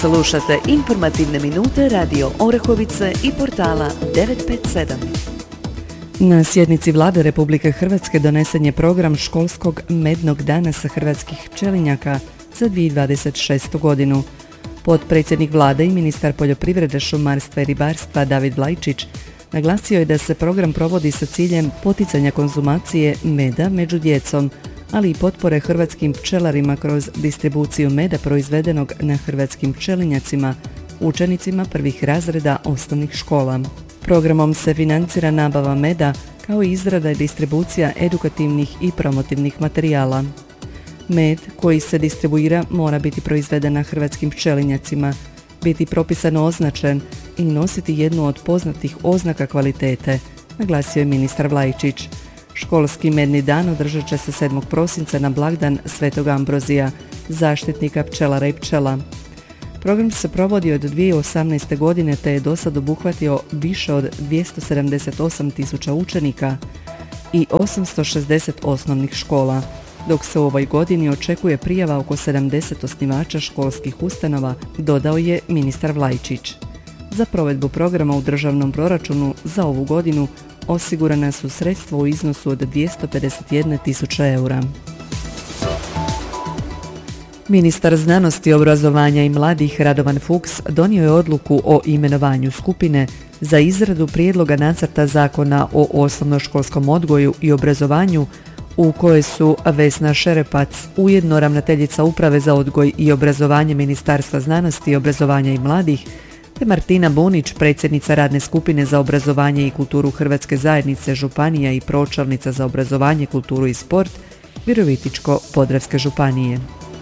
Slušate informativne minute Radio Orahovice i portala 957. Na sjednici Vlade Republike Hrvatske donesen je program školskog mednog dana sa hrvatskih pčelinjaka za 2026. godinu. Potpredsjednik Vlade i ministar poljoprivrede, šumarstva i ribarstva David Vlajčić naglasio je da se program provodi sa ciljem poticanja konzumacije meda među djecom, ali i potpore hrvatskim pčelarima kroz distribuciju meda proizvedenog na hrvatskim pčelinjacima, učenicima prvih razreda osnovnih škola. Programom se financira nabava meda kao i izrada i distribucija edukativnih i promotivnih materijala. Med koji se distribuira mora biti proizveden na hrvatskim pčelinjacima, biti propisano označen i nositi jednu od poznatih oznaka kvalitete, naglasio je ministar Vlajčić. Školski medni dan održat će se 7. prosinca na blagdan Svetog Ambrozija, zaštitnika pčelara i pčela. Program se provodi od 2018. godine te je dosad obuhvatio više od 278.000 učenika i 860 osnovnih škola, dok se u ovoj godini očekuje prijava oko 70 osnivača školskih ustanova, dodao je ministar Vlajčić. Za provedbu programa u državnom proračunu za ovu godinu osigurana su sredstva u iznosu od 251.000 eura. Ministar znanosti, obrazovanja i mladih Radovan Fuchs donio je odluku o imenovanju skupine za izradu prijedloga nacrta zakona o osnovnoškolskom odgoju i obrazovanju u kojoj su Vesna Šerepac, ujedno ravnateljica Uprave za odgoj i obrazovanje Ministarstva znanosti, obrazovanja i mladih, te Martina Bunić, predsjednica radne skupine za obrazovanje i kulturu Hrvatske zajednice županija i pročelnica za obrazovanje, kulturu i sport Virovitičko-podravske županije.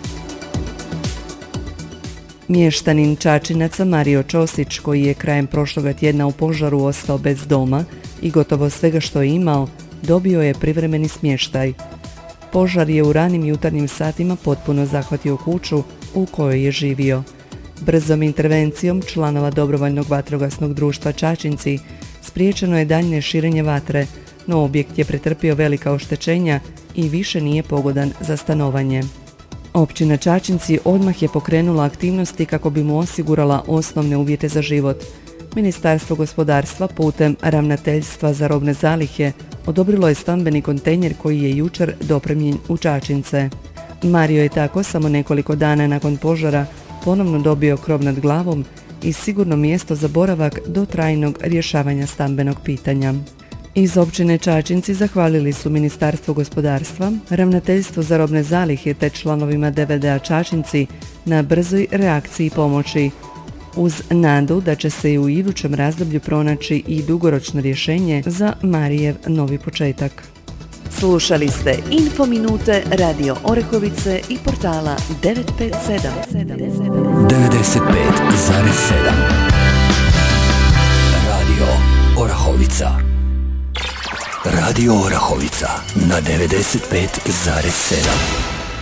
Mještanin Čačinaca Mario Ćosić, koji je krajem prošloga tjedna u požaru ostao bez doma i gotovo svega što je imao, dobio je privremeni smještaj. Požar je u ranim jutarnjim satima potpuno zahvatio kuću u kojoj je živio. Brzom intervencijom članova Dobrovoljnog vatrogasnog društva Čačinci spriječeno je daljnje širenje vatre, no objekt je pretrpio velika oštećenja i više nije pogodan za stanovanje. Općina Čačinci odmah je pokrenula aktivnosti kako bi mu osigurala osnovne uvjete za život. Ministarstvo gospodarstva putem Ravnateljstva za robne zalihe odobrilo je stambeni kontejner koji je jučer dopremljen u Čačince. Mario je tako samo nekoliko dana nakon požara ponovno dobio krov nad glavom i sigurno mjesto za boravak do trajnog rješavanja stambenog pitanja. Iz općine Čačinci zahvalili su Ministarstvo gospodarstva, Ravnateljstvo za robne zalihe te članovima DVD-a Čačinci na brzoj reakciji i pomoći, uz nadu da će se i u idućem razdoblju pronaći i dugoročno rješenje za Marijev novi početak. Slušali ste Infominute Radio Orahovice i portala 957. 95,7 Radio Orahovica. Radio Orahovica na 95,7.